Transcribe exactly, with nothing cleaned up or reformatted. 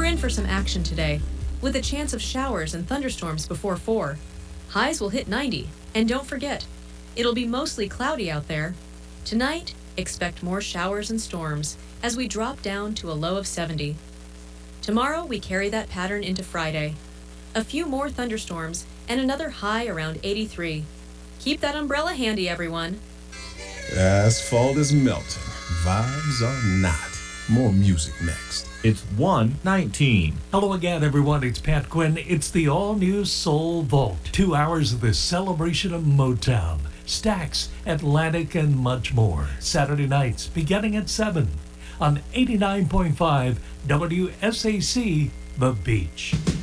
in for some action today, with a chance of showers and thunderstorms before four. Highs will hit ninety, and don't forget, it'll be mostly cloudy out there. Tonight, expect more showers and storms as we drop down to a low of seventy. Tomorrow, we carry that pattern into Friday. A few more thunderstorms and another high around eighty-three. Keep that umbrella handy, everyone. Asphalt is melting. Vibes are not. More music next. It's one nineteen. Hello again, everyone. It's Pat Quinn. It's the all-new Soul Vault. Two hours of the celebration of Motown, Stax, Atlantic, and much more. Saturday nights beginning at seven on eighty-nine point five W S A C, The Beach.